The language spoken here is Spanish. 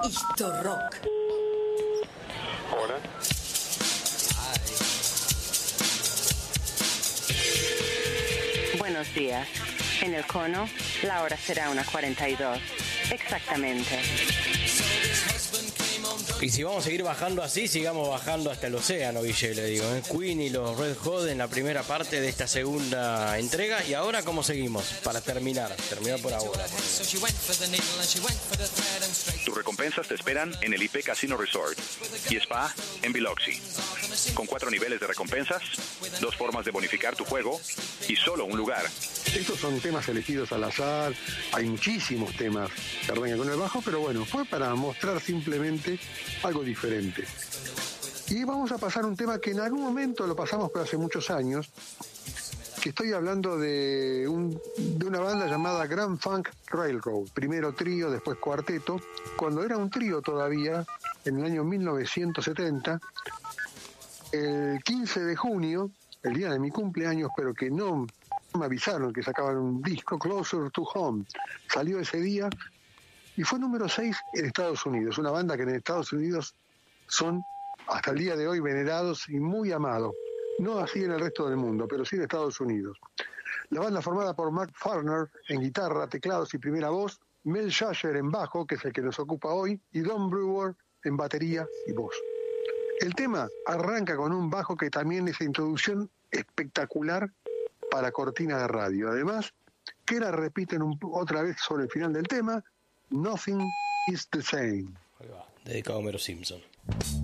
Esto Rock. Hola. Buenos días. En el cono, la hora será 1:42. Exactamente. Y si vamos a seguir bajando así, sigamos bajando hasta el océano, Guille, le digo. Queen y los Red Hot en la primera parte de esta segunda entrega. Y ahora, ¿cómo seguimos? Para terminar por ahora. Tus recompensas te esperan en el IP Casino Resort y Spa en Biloxi. Con 4 niveles de recompensas, 2 formas de bonificar tu juego y solo un lugar. Estos son temas elegidos al azar, hay muchísimos temas que arrancan con el bajo, pero bueno, fue para mostrar simplemente algo diferente. Y vamos a pasar un tema que en algún momento lo pasamos, pero hace muchos años, que estoy hablando de una banda llamada Grand Funk Railroad, primero trío, después cuarteto. Cuando era un trío todavía, en el año 1970, el 15 de junio, el día de mi cumpleaños, pero que no me avisaron que sacaban un disco, Closer to Home, salió ese día y fue número 6 en Estados Unidos, una banda que en Estados Unidos son hasta el día de hoy venerados y muy amados, no así en el resto del mundo, pero sí en Estados Unidos. La banda formada por Mark Farner en guitarra, teclados y primera voz, Mel Schacher en bajo, que es el que nos ocupa hoy, y Don Brewer en batería y voz. El tema arranca con un bajo que también es introducción espectacular para cortina de radio. Además, que la repiten otra vez sobre el final del tema, Nothing is the same. Ahí va, dedicado a Homero Simpson.